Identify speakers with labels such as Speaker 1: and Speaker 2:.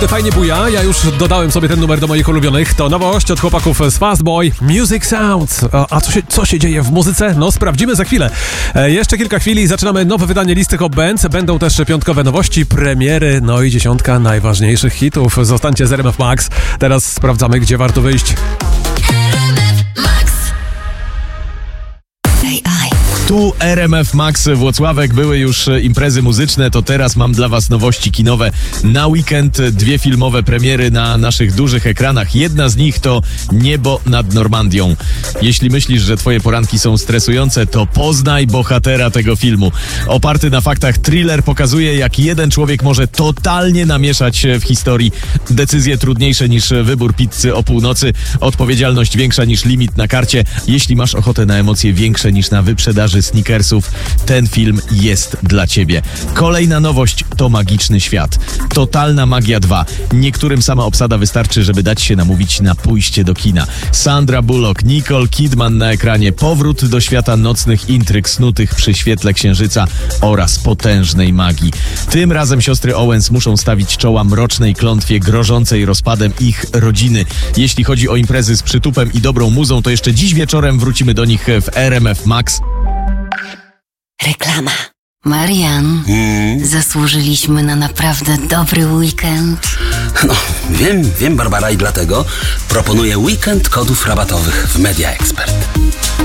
Speaker 1: Fajnie buja, ja już dodałem sobie ten numer do moich ulubionych. To nowość od chłopaków z Fastboy, Music Sounds. A co się dzieje w muzyce? No sprawdzimy za chwilę. Jeszcze kilka chwil i zaczynamy nowe wydanie listy Hot Bands. Będą też piątkowe nowości, premiery, no i 10 najważniejszych hitów. Zostańcie z RMF Max. Teraz sprawdzamy, gdzie warto wyjść.
Speaker 2: Tu RMF Max Włocławek, były już imprezy muzyczne, to teraz mam dla was nowości kinowe. Na weekend 2 filmowe premiery na naszych dużych ekranach. Jedna z nich to Niebo nad Normandią. Jeśli myślisz, że twoje poranki są stresujące, to poznaj bohatera tego filmu. Oparty na faktach thriller pokazuje, jak jeden człowiek może totalnie namieszać w historii. Decyzje trudniejsze niż wybór pizzy o północy, odpowiedzialność większa niż limit na karcie. Jeśli masz ochotę na emocje większe niż na wyprzedaży sneakersów, ten film jest dla ciebie. Kolejna nowość to Magiczny Świat. Totalna Magia 2. Niektórym sama obsada wystarczy, żeby dać się namówić na pójście do kina. Sandra Bullock, Nicole Kidman na ekranie, powrót do świata nocnych intryg snutych przy świetle księżyca oraz potężnej magii. Tym razem siostry Owens muszą stawić czoła mrocznej klątwie grożącej rozpadem ich rodziny. Jeśli chodzi o imprezy z przytupem i dobrą muzą, to jeszcze dziś wieczorem wrócimy do nich w RMF Max.
Speaker 3: Reklama. Marian, zasłużyliśmy na naprawdę dobry weekend.
Speaker 4: No, wiem, Barbara, i dlatego proponuję weekend kodów rabatowych w Media Expert.